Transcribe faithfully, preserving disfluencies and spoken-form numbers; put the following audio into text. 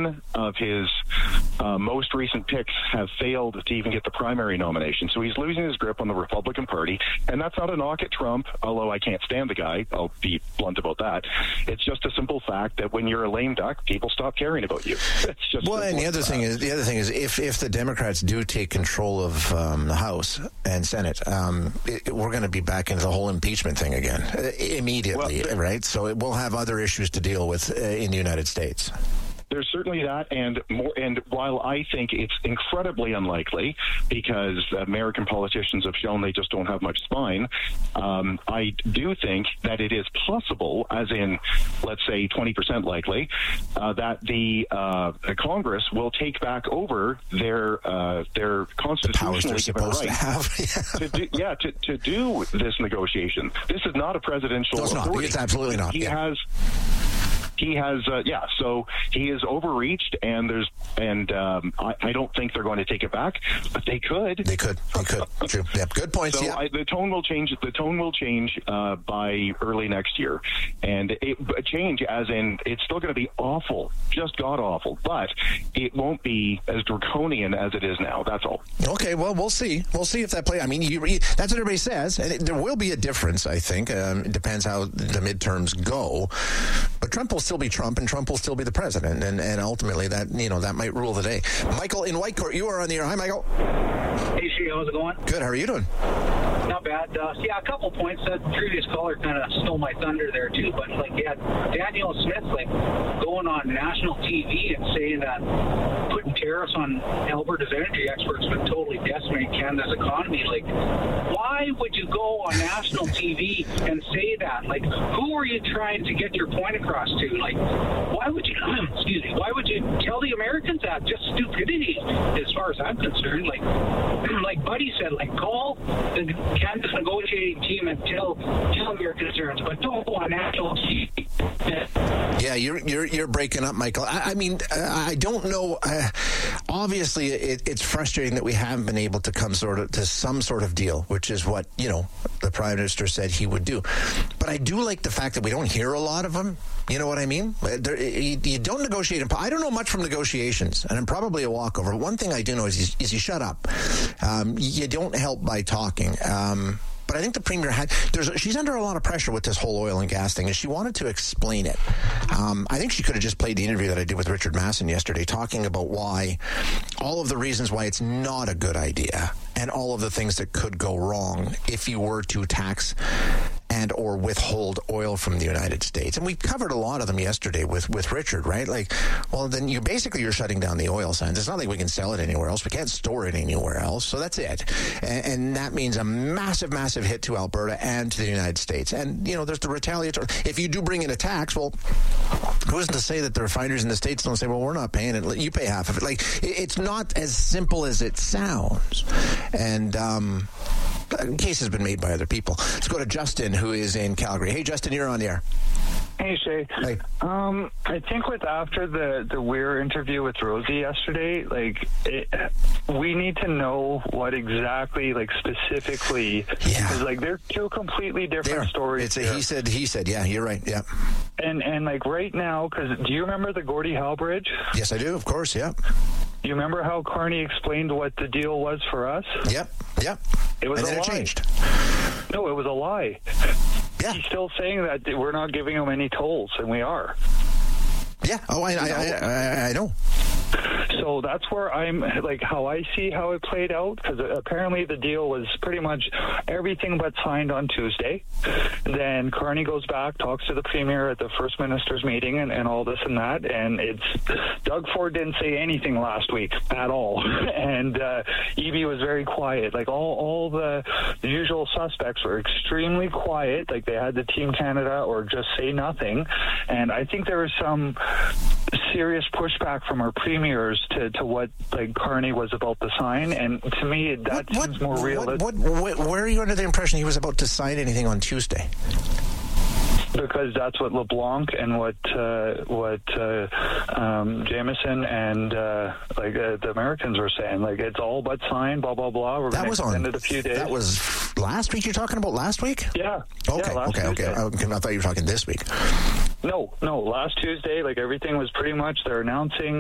nine of his uh, most recent picks have failed to even get the primary nomination. So he's losing his grip on the Republican Party, and that's not a knock at Trump, although I can't stand the guy. I'll be blunt about that. It's just a simple fact that when you're a lame duck, people stop caring about you. It's just well, and the other thing is, the other thing is, if if the Democrats do take control of um, the House and Senate, um, it, we're going to be back into the whole impeachment thing again uh, immediately, well, right? So it will have other issues to deal with uh, in the United States. There's certainly that, and more. And while I think it's incredibly unlikely, because American politicians have shown they just don't have much spine, um, I do think that it is possible, as in, let's say, twenty percent likely, uh, that the uh, Congress will take back over their uh, their constitutionally the given right to, have. to do, yeah, to, to do this negotiation. This is not a presidential no, it's authority. Not. It's absolutely not. He yeah. has. He has, uh, yeah. So he is overreached, and there's, and um, I, I don't think they're going to take it back, but they could. They could. They could. True. Yeah. Good points. So yeah. I, the tone will change. The tone will change uh, by early next year, and it a change as in it's still going to be awful, just god awful, but it won't be as draconian as it is now. That's all. Okay. Well, we'll see. We'll see if that play. I mean, you, that's what everybody says, and it, there will be a difference. I think um, it depends how the midterms go, but Trump will still be Trump, and Trump will still be the president, and, and ultimately that you know that might rule the day. Michael in Whitecourt, you are on the air. Hi, Michael. Hey, Shea, how's it going? Good. How are you doing? Not bad. Uh, yeah, a couple points. That previous caller kind of stole my thunder there too. But like, yeah, Daniel Smith like going on national T V and saying that putting tariffs on Alberta's energy exports would totally decimate Canada's economy. Like, why would you go on national T V and say that? Like, who are you trying to get your point across to? Like, why would you? excuse me. Why would you tell the Americans that? Just stupidity, as far as I'm concerned. Like, like Buddy said, like call the Canada's negotiating team and tell tell them your concerns, but don't go on national T V. Yeah, you're you're you're breaking up, Michael. I, I mean, I don't know. Uh, obviously, it, it's frustrating that we haven't been able to come sort of to some sort of deal, which is what you know the Prime Minister said he would do. But I do like the fact that we don't hear a lot of them. You know what I mean? There, you, you don't negotiate. I don't know much from negotiations, and I'm probably a walkover. One thing I do know is you, is you shut up. Um, you don't help by talking. Um, But I think the Premier had, there's, she's under a lot of pressure with this whole oil and gas thing, and she wanted to explain it. Um, I think she could have just played the interview that I did with Richard Masson yesterday, talking about why, all of the reasons why it's not a good idea, and all of the things that could go wrong if you were to tax and or withhold oil from the United States. And we covered a lot of them yesterday with, with Richard, right? Like, well, then you basically you're shutting down the oil sands. It's not like we can sell it anywhere else. We can't store it anywhere else. So that's it. And, and that means a massive, massive hit to Alberta and to the United States. And, you know, there's the retaliatory. If you do bring in a tax, well, who's to say that the refiners in the States don't say, well, we're not paying it. You pay half of it. Like, it's not as simple as it sounds. And, um... the case has been made by other people. Let's go to Justin, who is in Calgary. Hey, Justin, you're on the air. Hey, Shea. Hey. Um, I think with after the, the Weir interview with Rosie yesterday, like, it, we need to know what exactly, like, specifically, yeah. because, like, they're two completely different They're, stories. It's a he said, he said. Yeah, you're right. Yeah. And, and like, right now, because do you remember the Gordie Howe Bridge? Yes, I do, of course, yeah. You remember how Carney explained what the deal was for us? Yep, yep. It was and a then lie. it changed. No, it was a lie. Yeah. He's still saying that we're not giving him any tolls, and we are. Yeah. Oh, I, I, I, I, I know. So that's where I'm, like, how I see how it played out, because apparently the deal was pretty much everything but signed on Tuesday. Then Carney goes back, talks to the Premier at the First Minister's meeting and, and all this and that, and it's, Doug Ford didn't say anything last week at all, and uh, Eby was very quiet. Like, all, all the, the usual suspects were extremely quiet, like they had the Team Canada or just say nothing, and I think there was some serious pushback from our premiers to, to what like Carney was about to sign, and to me that what, seems more real. What, what, what, where are you under the impression he was about to sign anything on Tuesday? Because that's what LeBlanc and what uh, what uh, um, Jameson and uh, like uh, the Americans were saying, like it's all but signed, blah blah blah. We're that was on. It a few days. That was last week. You're talking about last week? Yeah. Okay. Yeah, last okay. Tuesday. Okay. I thought you were talking this week. No, no. Last Tuesday, like everything was pretty much they're announcing.